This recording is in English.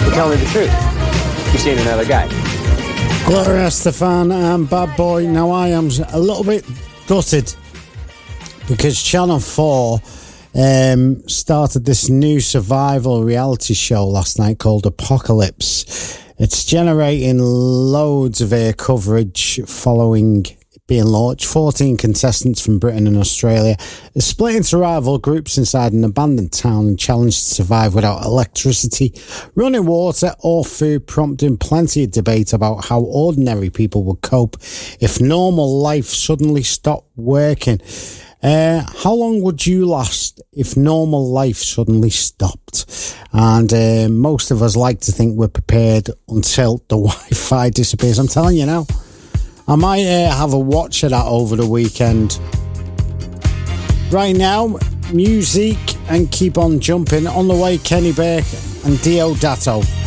Well, tell me the truth. You've seen another guy. Gloria Estefan and Bad Boy. Now, I am a little bit gutted because Channel 4 started this new survival reality show last night called Apocalypse. It's generating loads of air coverage following being launched. 14 contestants from Britain and Australia are split into rival groups inside an abandoned town and challenged to survive without electricity, running water or food, prompting plenty of debate about how ordinary people would cope if normal life suddenly stopped working. How long would you last if normal life suddenly stopped? And most of us like to think we're prepared until the Wi-Fi disappears. I'm telling you now, I might have a watch of that over the weekend. Right now, music and keep on jumping. On the way, Kenny Burke and Deodato.